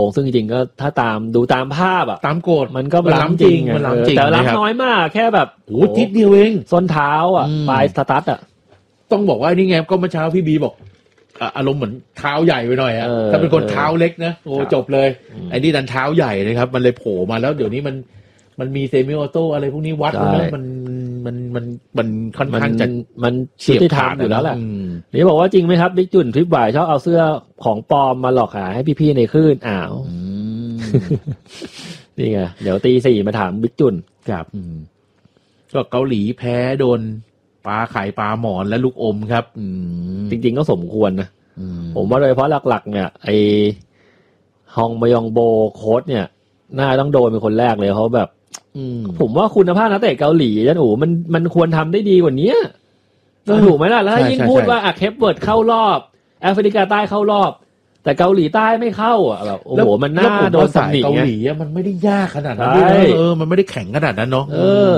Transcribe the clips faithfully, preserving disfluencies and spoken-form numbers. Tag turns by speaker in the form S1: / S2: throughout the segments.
S1: ซึ่งจริงๆก็ถ้าตามดูตามภาพอ่ะ
S2: ตามโกฎ
S1: มันก็ล้ำจริงมันล้ำจริงแต่ล้ำน้อยมากแค่แบบ
S2: โอ้ทิศเดียวเอง
S1: ส้นเท้าอ่ะปลายสตาร์ทอ่ะ
S2: ต้องบอกว่านี่ไงก็เมื่อเช้าพี่บีบอกอารมณ์เหมือนเท้าใหญ่ไปหน่อยอ่ะถ้าเป็นคนเท้าเล็กนะโอ้จบเลยไอ้นี่ดันเท้าใหญ่นะครับมันเลยโผล่มาแล้วเดี๋ยวนี้มันมันมีเซมิออโต้อะไรพวกนี้วัดแล้วมันมันมันมันค่อนข้างจะ
S1: มันเฉียบขาดอยู่แล้วแหละนี่บอกว่าจริงไหมครับบิ๊กจุนทริปบ่ายชอบเอาเสื้อของปลอมมาหลอกขายให้พี่ๆในคลื่นอ้าวนี่ไงเดี๋ยวตีสี่มาถามบิ๊กจุน
S2: ครับก็เกาหลีแพ้โดนปลาไข่ปลาหมอนและลูกอมครับ
S1: จริงๆก็สมควรนะผมว่าโดยเฉพาะหลักๆเนี่ยไอฮองมยองโบโค้ชเนี่ยน่าต้องโดนเป็นคนแรกเลยเขาแบบผมว่าคุณภาพนักเตะเกาหลียันอู๋มันมันควรทำได้ดีกว่านี้ถูกไหมล่ะแล้วยิ่งพูดว่าอะเคปเวิร์ดเข้ารอบแอฟริกาใต้เข้ารอบแต่เกาหลีใต้ไม่เข้าอ่ะแบบโอ้โหมันน่าโดนตำหนิ
S2: เกาหลีมันไม่ได้ยากขนาดนั้นเออมันไม่ได้แข็งขนาดนั้นเนาะ
S1: เออ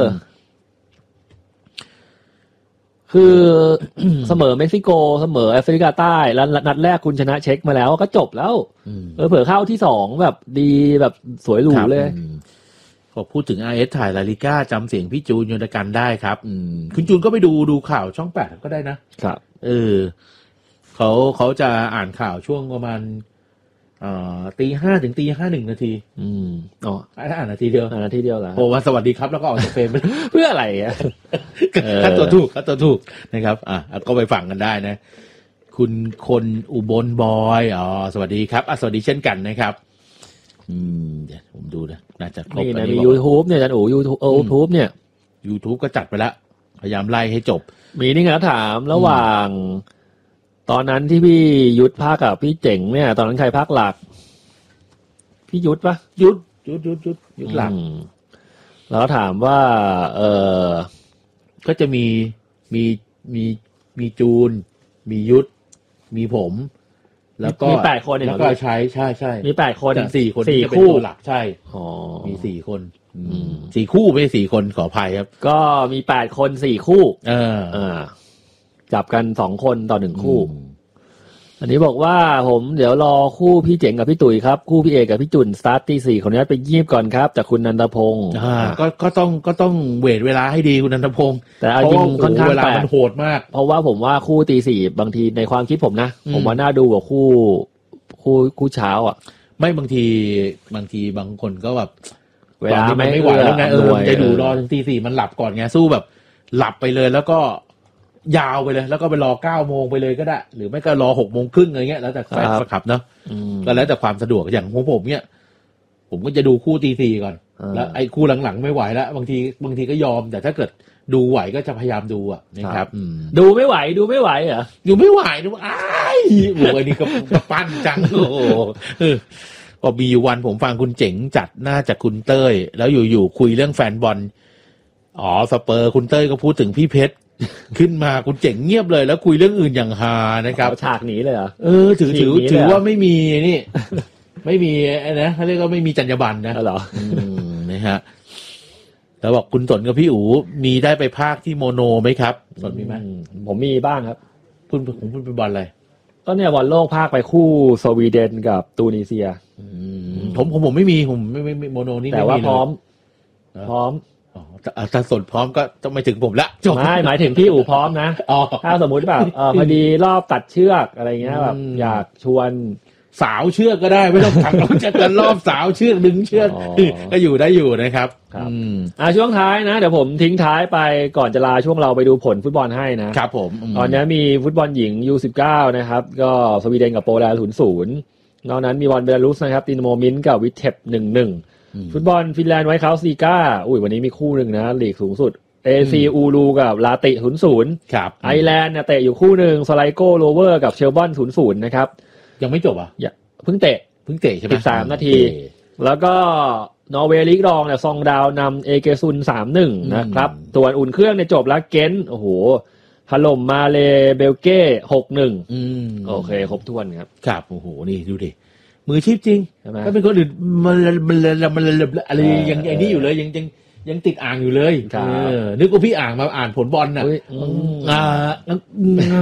S1: คือเสมอเม็กซิโกเสมอแอฟริกาใต้แล้วนัดแรกคุณชนะเช็กมาแล้วก็จบแล้วเออเผื่อเข้าที่สองแบบดีแบบสวยหรูเลย
S2: พอพูดถึง อาร์ เอส ถ่ายลาลิก้าจำเสียงพี่จูนยนตกันได้ครับคุณจูนก็ไปดูดูข่าวช่องแปดก็ได้นะครับเออเขาเขาจะอ่านข่าวช่วงประมาณตีห้าถึงตีห้าหนึ่งนาที
S1: อืมอ๋อ
S2: อ่านนาทีเดียว
S1: อ่านนาทีเดียวเหรอ
S2: โอ้วันสวัสดีครับแล้วก็ออกจากเฟรมไป
S1: เพื่ออะไรอ่ะ
S2: คัดตัวถูกคัดตัวถูกนะครับอ่ะก็ไปฟังกันได้นะคุณคนอุบลบอยอ๋อสวัสดีครับอ่ะสวัสดีเช่นกันนะครับอืมเดี๋ยวผมดูนะน่าจะครบ
S1: นี่นะมี YouTube เนี่ยอาจารย์โอ้ YouTube เออ YouTube เนี่ย
S2: YouTube ก็จัดไปแล้วพยายามไล่ให้จบ
S1: มีนี่ไงถามระหว่างตอนนั้นที่พี่ยุทธภาคกับพี่เจ๋งเนี่ยตอนนั้นใครภาคหลักพี่ยุทธปะ
S2: ยุทธยุทธยุทธยุทธยุทธหลัก
S1: แล้วถามว่าเออ
S2: ก็จะมีมีมีมีจูนมียุทธมีผมแล้วก็
S1: มีแปดคน
S2: แล้วก็ใช้ใช่ใช่
S1: มีแปดคน
S2: สี่คนที่จะเป็นตัวหลักใช่
S1: อ๋อ
S2: มีสี่คนสี่คู่ไม่ใช่สี่คนขออภัยครับ
S1: ก็มีแปดคนสี่คู่
S2: เออ
S1: อ่าจับกันสองคนต่อหนึ่งคู่อันนี้บอกว่าผมเดี๋ยวรอคู่พี่เจ๋งกับพี่ตุ๋ยครับคู่พี่เอกกับพี่จุนสตาร์ทตีสี่คนนี้ไปยีบก่อนครับจากคุณนันทพงศ์
S2: อ่าก็ก็ต้องก็ต้องเวทเวลาให้ดีคุณนันทพงศ์
S1: แต่เอาจริงค่อนข้าง
S2: เวลามันโหดมาก
S1: เพราะว่าผมว่าคู่ตีสี่บางทีในความคิดผมนะผมว่าน่าดูกว่าคู่คู่คู่เช้าอ่ะ
S2: ไม่บางทีบางทีบางคนก็แบบเวลาไม่ไม่ไหวแล้วไงเออจะดูรอถึงตีสี่มันหลับก่อนไงสู้แบบหลับไปเลยแล้วก็ยาวไปเลยแล้วก็ไปรอเก้าโมงไปเลยก็ได้หรือไม่ก็รอหกโมงครึ่งอะไรเงี้ยแล้วแต่แฟนขับเนาะก็แล้วแต่ความสะดวกอย่างของผมเนี่ยผมก็จะดูคู่ตีสี่ก่อนแล้วไอ้คู่หลังๆไม่ไหวแล้วบางทีบางทีก็ยอมแต่ถ้าเกิดดูไหวก็จะพยายามดูอ่ะนะครับ
S1: ดูไม่ไหวดูไม่ไหวเหรอ
S2: ดูไม่ไหวดูอ้ายโอ้ยนี่ก็ปั้นจังโอ้พอมีวันผมฟังคุณเจ๋งจัดหน้าจากคุณเต้ยแล้วอยู่ๆคุยเรื่องแฟนบอลอ๋อสเปอร์คุณเต้ยก็พูดถึงพี่เพชรขึ้นมาคุณเจ๋งเงียบเลยแล้วคุยเรื่องอื่นอย่างฮานะครับ
S1: ฉากหนีเลยเหรอ
S2: เออถือถือถือว่าไม่มีนี่ไม่มีนะเขาเรียกว่าไม่มีจรรยาบรรณนะ
S1: เหรอ
S2: นะฮะแล้วบอกคุณสนกับพี่อู๋มีได้ไปภาคที่โมโนไหมครับสนมีไหม
S1: ผมมีบ้างครับ
S2: คุณผมพูดเป็นบอลอะไร
S1: ก็เนี่ยบอลโลกภาคไปคู่สวีเดนกับตูนิเซีย
S2: ผมผมผมไม่มีผมไม่ไม่โมโนนี่
S1: แต่ว่าพร้อมพร้อม
S2: ถ้าสนพร้อมก็ต้องไม่ถึงผมละ
S1: ไม่หมายถึงพี่อู๋พร้อมนะถ้าสมมุติแบบเออพอดีรอบตัดเชือกอะไรเงี้ยแบบอยากชวน
S2: สาวเชือกก็ได้ไม่ต้องถักเราจะกันรอบสาวเชือกดึงเชือกก็อยู่ได้อยู่นะครับ
S1: อ่าช่วงท้ายนะเดี๋ยวผมทิ้งท้ายไปก่อนจะลาช่วงเราไปดูผลฟุตบอลให้นะครับ
S2: ผม
S1: ตอนนี้มีฟุตบอลหญิง ยู สิบเก้า นะครับก็สวีเดนกับโปแลนด์ ศูนย์ ศูนย์ นอกนั้นมีบอลเบลารุสนะครับดินาโมมินส์กับวิเทป หนึ่ง หนึ่งฟุตบอลฟินแลนด์ไวท์เฮาส์ลีก้าอุ้ยวันนี้มีคู่หนึ่งนะลีกสูงสุด เอ ซี อูรูกับลาติ ศูนย์ ศูนย์
S2: ครับ
S1: ไอร์แลนด์เนี่ยเตะอยู่คู่หนึ่งสไลโกโรเวอร์กับเชลบอน ศูนย์ ศูนย์ นะครับ
S2: ยังไม่จบอ่ะ
S1: เพิ่งเตะ
S2: เพิ่งเตะใช่ไหม
S1: สิบสามนาทีแล้วก็นอร์เวย์ลีกรองเนี่ยซองดาวนำเอเกซุน สาม หนึ่ง นะครับส่วนอุ่นเครื่องเนี่ยจบแล้วเกนต์โอ้โหถล่มมาเลเบลเก้ หก หนึ่ง อืมโอเคครบถ้วนครับ
S2: ครับโอ้โหนี่ดูดิมือชีพจริงถ้าเป็นคนอื่นมันมันมันอะไรยังอย่างนี้อยู่เลยยังยังยังติดอ่างอยู่เลยนึกว่าพี่อ่างมาอ่านผลบอลน่ะอ่า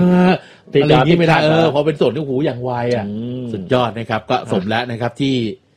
S2: อะไรอย่างนี้ไม่ได้เออพอเป็นส่วนที่หูอย่างไวอ่ะสุดยอดนะครับก็สมแล้วนะครับที่